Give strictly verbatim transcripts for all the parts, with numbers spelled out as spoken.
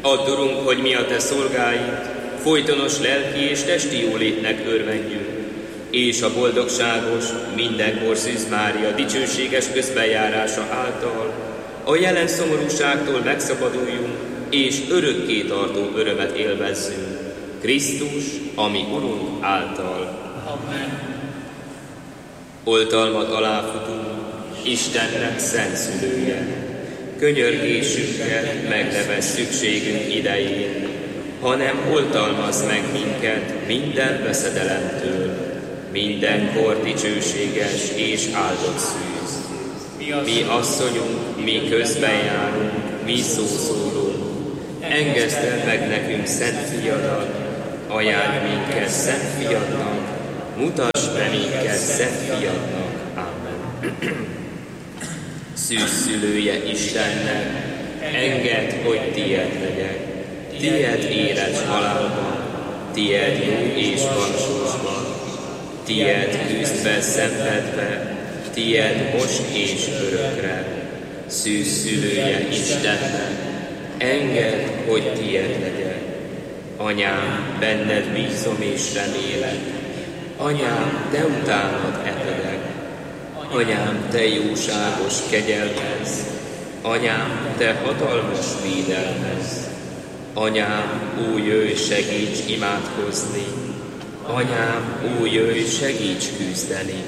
Add, Urunk, hogy mi a Te szolgáid, folytonos lelki és testi jólétnek örvendjünk, és a boldogságos, mindenkor Szűz Mária dicsőséges közbenjárása által a jelen szomorúságtól megszabaduljunk, és örökké tartó örömet élvezzünk. Krisztus, ami Urunk által. Amen. Oltalmat aláfutunk, Istennek szent szülője. Könyörgésünket megnevez szükségünk idején, hanem oltalmazz meg minket minden veszedelemtől, mindenkor dicsőséges és áldott szűz. Mi asszonyunk, mi közben járunk, mi szószólunk, engeszd el meg nekünk szent fiadat, ajánlj minket szent fiadnak, mutasd be minket szent fiadnak. Amen. Szűz szülője Istennek, engedd, hogy tied legyek, tied éles halálban, tied jó és valósban, tied küzdve, szenvedve, tied most és örökre. Szűz szülője Istennek, engedd, hogy tied legyek. Anyám, benned bízom és remélek, anyám, te utánad eredek. Anyám, te jóságos kegyelmez, anyám, te hatalmas védelmez. Anyám, ó, jöjj, segíts imádkozni, anyám, ó, jöjj, segíts küzdeni.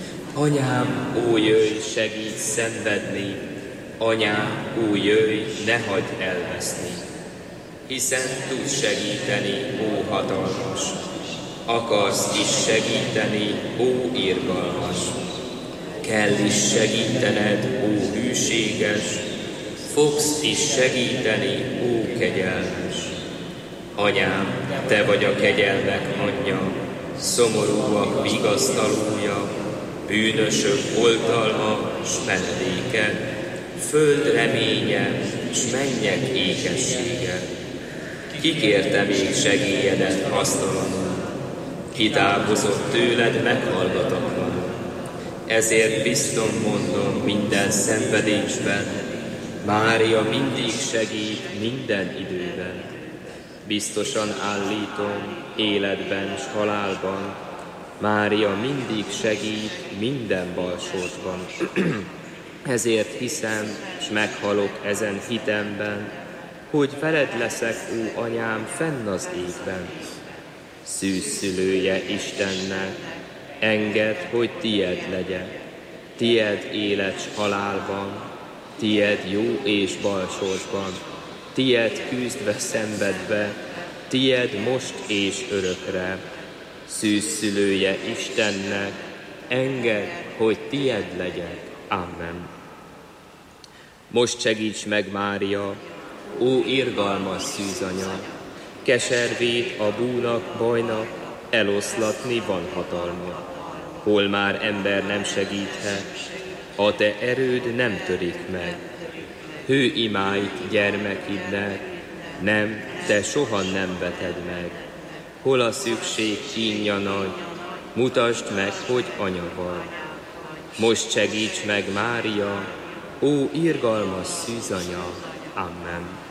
Anyám, ó, jöjj, segíts szenvedni, anyám, ó, jöjj, ne hagyd elveszni. Hiszen tudsz segíteni, ó, hatalmas, akarsz is segíteni, ó, irgalmas. Kell is segítened, ó, hűséges, fogsz is segíteni, ó, kegyelmes. Anyám, te vagy a kegyelmek anyja, szomorúak vigasztalója, bűnösök oltalma s menedéke, föld reménye s mennyek ékessége. Kikérte még segélyedet hasztalanul, kitávozott tőled meghallgatatlanul. Ezért bizton mondom minden szenvedésben, Mária mindig segít minden időben. Biztosan állítom életben s halálban, Mária mindig segít minden balsorsban. Ezért hiszem, s meghalok ezen hitemben, hogy veled leszek, ó anyám, fenn az égben. Szűz szülője Istennek, engedd, hogy tied legyek, tied élet s halálban, tied jó és balsorsban, tied küzdve szenvedve, tied most és örökre. Szűz szülője Istennek, engedd, hogy tied legyek. Amen. Most segíts meg, Mária, ó irgalmas szűzanya, keservét a búnak, bajnak, eloszlatni van hatalma. Hol már ember nem segíthet, a te erőd nem törik meg. Hő imáit gyermekidnek, nem, te soha nem veted meg. Hol a szükség kínja nagy, mutasd meg, hogy anya vagy. Most segíts meg, Mária, ó irgalmas szűzanya. Amen.